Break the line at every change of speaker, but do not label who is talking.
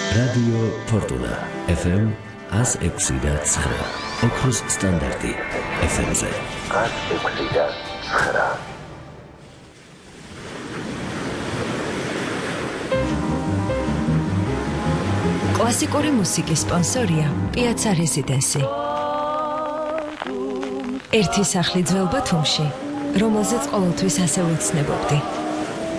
რადიო ფორტუნა FM 106.9 ოქროს სტანდარტი FM-ზე 106.9
კლასიკური მუსიკის სპონსორია პიაცა რეზიდენსი. ერთი სახლი ძველ ბათუმში, რომელზეც ყოველთვის ასე ვეცნებობდი.